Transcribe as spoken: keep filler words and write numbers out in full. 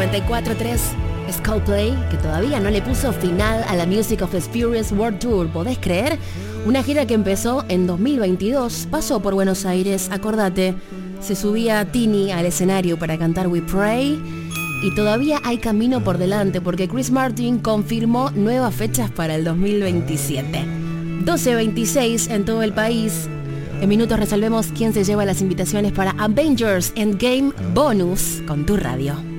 noventa y cuatro punto tres es Coldplay, que todavía no le puso final a la Music of Experience World Tour. ¿Podés creer? Una gira que empezó en dos mil veintidós, pasó por Buenos Aires, acordate, se subía Tini al escenario para cantar We Pray, y todavía hay camino por delante porque Chris Martin confirmó nuevas fechas para el dos mil veintisiete. doce veintiséis en todo el país. En minutos resolvemos quién se lleva las invitaciones para Avengers Endgame Bonus con tu radio.